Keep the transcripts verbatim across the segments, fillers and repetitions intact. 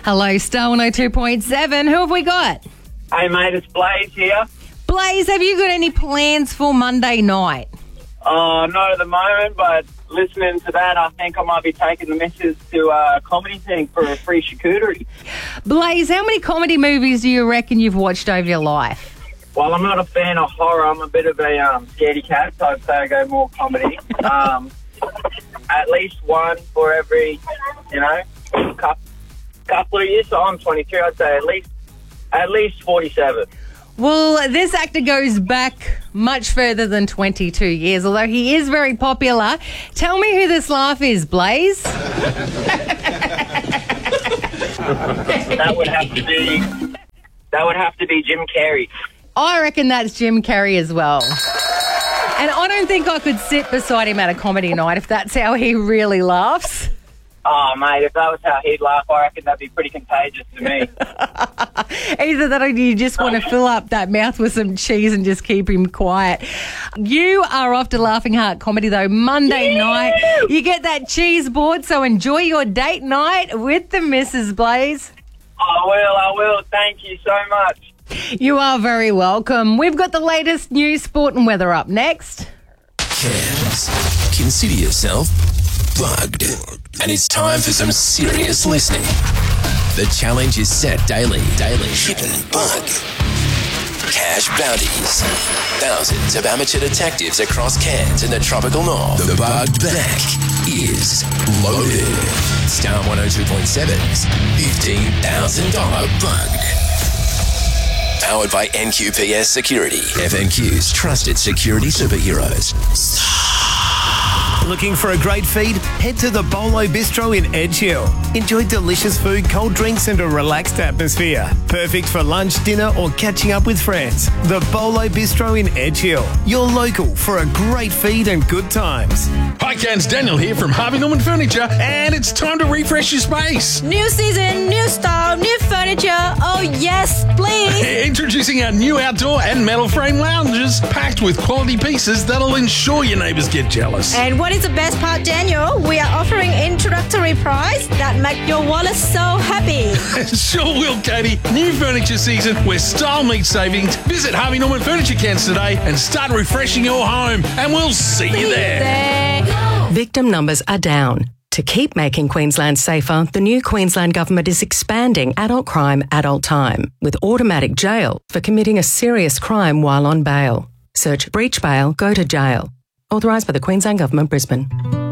Hello, Star one oh two point seven. Who have we got? Hey, mate, it's Blaze here. Blaze, have you got any plans for Monday night? Oh, not at the moment, but listening to that, I think I might be taking the missus to a comedy thing for a free charcuterie. Blaze, how many comedy movies do you reckon you've watched over your life? Well, I'm not a fan of horror. I'm a bit of a um, scaredy cat, so I'd say I go more comedy. um, at least one for every, you know, couple, couple of years. So I'm twenty-two. I'd say at least, at least forty-seven. Well, this actor goes back much further than twenty-two years, although he is very popular. Tell me who this laugh is, Blaze. That would have to be, that would have to be Jim Carrey. I reckon that's Jim Carrey as well. And I don't think I could sit beside him at a comedy night if that's how he really laughs. Oh, mate, if that was how he'd laugh, I reckon that'd be pretty contagious to me. Either that or you just want to fill up that mouth with some cheese and just keep him quiet. You are off to Laughing Heart Comedy, though, Monday yeah. night. You get that cheese board, so enjoy your date night with the Missus Blaze. I will, I will. Thank you so much. You are very welcome. We've got the latest news, sport and weather up next. Cams, consider yourself bugged. And it's time for some serious listening. The challenge is set daily. Daily. Hit and bug. Cash bounties. Thousands of amateur detectives across Cairns and the tropical north. The Bug Back is loaded. Star one oh two point seven's fifteen thousand dollars Bug. Powered by N Q P S Security. F N Q's trusted security superheroes. Looking for a great feed? Head to the Bolo Bistro in Edge Hill. Enjoy delicious food, cold drinks and a relaxed atmosphere. Perfect for lunch, dinner or catching up with friends. The Bolo Bistro in Edge Hill. Your local for a great feed and good times. Hi, Cairns, Daniel here from Harvey Norman Furniture, and it's time to refresh your space. New season, new style, new furniture. Oh, yes, please. Introducing our new outdoor and metal frame lounges, packed with quality pieces that'll ensure your neighbours get jealous. And what is the best part, Daniel? We are offering introductory price that make your wallet so happy. Sure will, Katie. New furniture season where style meets savings. Visit Harvey Norman Furniture Cairns today and start refreshing your home. And we'll see you there. there. Victim numbers are down. To keep making Queensland safer, the new Queensland Government is expanding adult crime, adult time, with automatic jail for committing a serious crime while on bail. Search breach bail, go to jail. Authorised by the Queensland Government, Brisbane.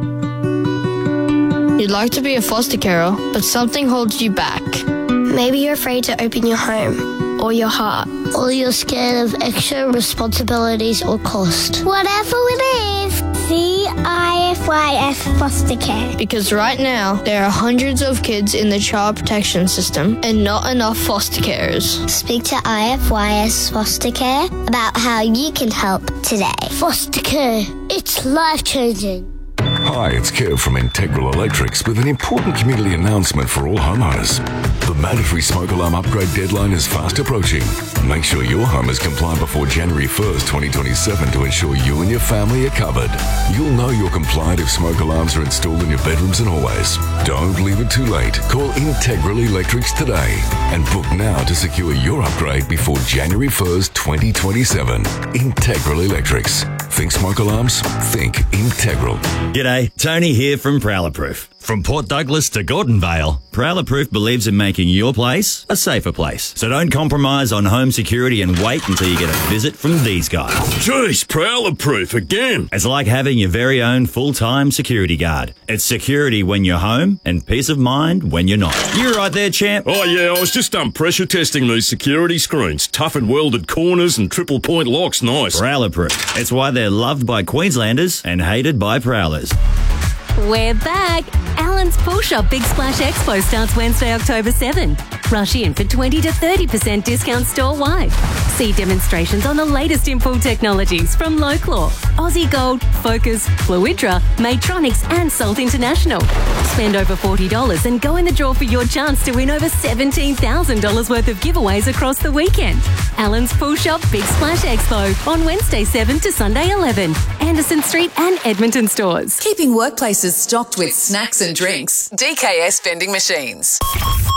You'd like to be a foster carer, but something holds you back. Maybe you're afraid to open your home or your heart, or you're scared of extra responsibilities or cost. Whatever it is, C I F Y S Foster Care. Because right now, there are hundreds of kids in the child protection system and not enough foster carers. Speak to I F Y S Foster Care about how you can help today. Foster Care, it's life-changing. Hi, it's Kev from Integral Electrics with an important community announcement for all homeowners. The mandatory smoke alarm upgrade deadline is fast approaching. Make sure your home is compliant before January first, twenty twenty-seven to ensure you and your family are covered. You'll know you're compliant if smoke alarms are installed in your bedrooms and hallways. Don't leave it too late. Call Integral Electrics today and book now to secure your upgrade before January first, twenty twenty-seven. Integral Electrics. Think smoke alarms? Think Integral. G'day, Tony here from Prowler Proof. From Port Douglas to Gordon Vale, Prowler Proof believes in making your place a safer place. So don't compromise on home security and wait until you get a visit from these guys. Jeez, Prowler Proof again. It's like having your very own full-time security guard. It's security when you're home and peace of mind when you're not. You right there, champ? Oh yeah, I was just um, pressure testing these security screens. Tough and welded corners and triple point locks, nice. Prowler Proof. It's why they're loved by Queenslanders and hated by Prowlers. We're back. Allen's Pool Shop Big Splash Expo starts Wednesday, October seventh. Rush in for twenty to thirty percent discount store-wide. See demonstrations on the latest in pool technologies from Loclaw, Aussie Gold, Focus, Fluidra, Matronics and Salt International. Spend over forty dollars and go in the draw for your chance to win over seventeen thousand dollars worth of giveaways across the weekend. Allen's Pool Shop Big Splash Expo on Wednesday seven to Sunday eleven. Anderson Street and Edmonton stores. Keeping workplaces stocked with snacks and drinks. D K S Vending Machines.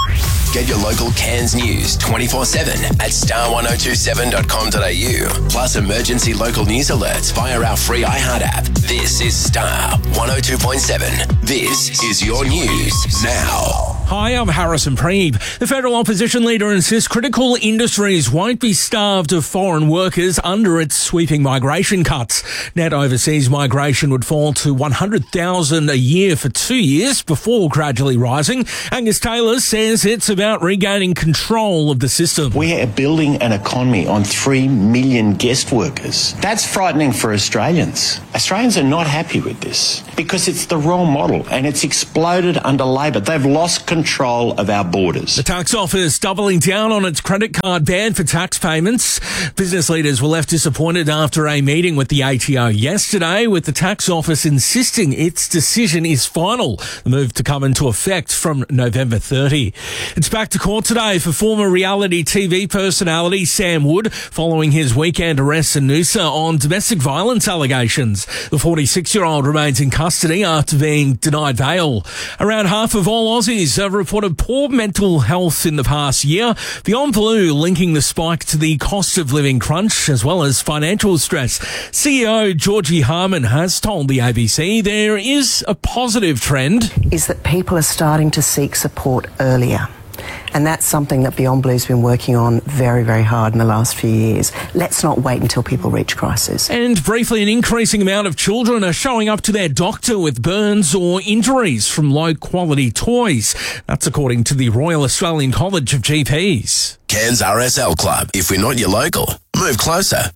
Get your local Cairns news twenty-four seven at star one oh two seven dot com dot a u. Plus emergency local news alerts via our free iHeart app. This is Star one oh two point seven. This is your news now. Hi, I'm Harrison Preeb. The federal opposition leader insists critical industries won't be starved of foreign workers under its sweeping migration cuts. Net overseas migration would fall to one hundred thousand a year for two years before gradually rising. Angus Taylor says it's about regaining control of the system. We are building an economy on three million guest workers. That's frightening for Australians. Australians are not happy with this because it's the wrong model and it's exploded under Labor. They've lost control control of our borders. The tax office doubling down on its credit card ban for tax payments. Business leaders were left disappointed after a meeting with the A T O yesterday, with the tax office insisting its decision is final. The move to come into effect from November thirtieth. It's back to court today for former reality T V personality Sam Wood following his weekend arrest in Noosa on domestic violence allegations. The forty-six-year-old remains in custody after being denied bail. Around half of all Aussies have reported poor mental health in the past year. Beyond Blue linking the spike to the cost of living crunch as well as financial stress. C E O Georgie Harman has told the A B C there is a positive trend. Is that people are starting to seek support earlier. And that's something that Beyond Blue's been working on very, very hard in the last few years. Let's not wait until people reach crisis. And briefly, an increasing amount of children are showing up to their doctor with burns or injuries from low-quality toys. That's according to the Royal Australian College of G Ps. Cairns R S L Club. If we're not your local, move closer.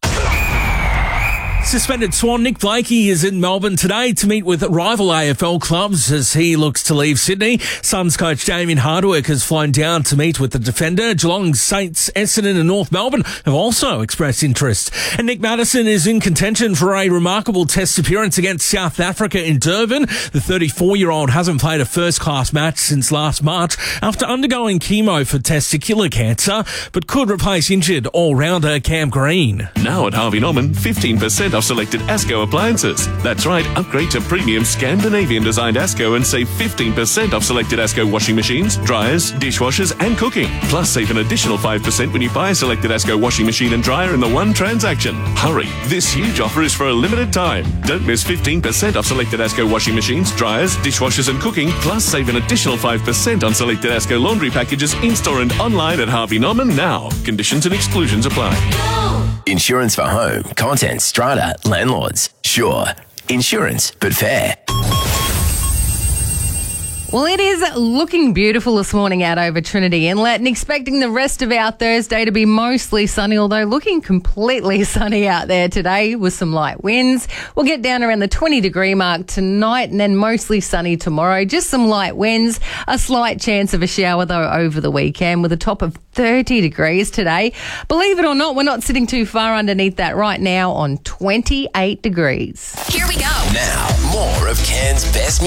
Suspended Swan Nick Blakey is in Melbourne today to meet with rival A F L clubs as he looks to leave Sydney. Suns coach Damien Hardwick has flown down to meet with the defender. Geelong, Saints, Essendon and North Melbourne have also expressed interest. And Nick Maddison is in contention for a remarkable test appearance against South Africa in Durban. The thirty-four-year-old hasn't played a first-class match since last March after undergoing chemo for testicular cancer, but could replace injured all-rounder Cam Green. Now at Harvey Norman, fifteen percent off selected ASCO appliances. That's right, upgrade to premium Scandinavian-designed ASCO and save fifteen percent off selected ASCO washing machines, dryers, dishwashers and cooking. Plus save an additional five percent when you buy a selected ASCO washing machine and dryer in the one transaction. Hurry, this huge offer is for a limited time. Don't miss fifteen percent off selected ASCO washing machines, dryers, dishwashers and cooking. Plus save an additional five percent on selected ASCO laundry packages in-store and online at Harvey Norman now. Conditions and exclusions apply. Insurance for home, contents, strata, landlords. Sure. Insurance, but fair. Well, it is looking beautiful this morning out over Trinity Inlet and expecting the rest of our Thursday to be mostly sunny, although looking completely sunny out there today with some light winds. We'll get down around the twenty degree mark tonight and then mostly sunny tomorrow. Just some light winds, a slight chance of a shower though over the weekend with a top of thirty degrees today. Believe it or not, we're not sitting too far underneath that right now on twenty-eight degrees. Here we go. Now, more of Cairns' best